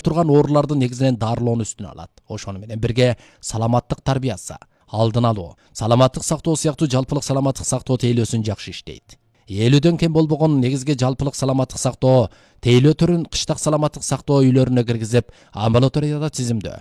турган ооруларды негизинен дарылоону үстүнө алат. Ошону менен бирге саламаттык тарбиясы, алдын алуу, саламаттык сактоо сыяктуу жалпылык саламаттык сактоо тейлөөсүн жакшы иштейт. 50дөн кем болбогон негизги жалпылык саламаттык сактоо тейлөө түрүн кыштак саламаттык сактоо үйлөрүнө киргизип, амбулаторияда тизимдөө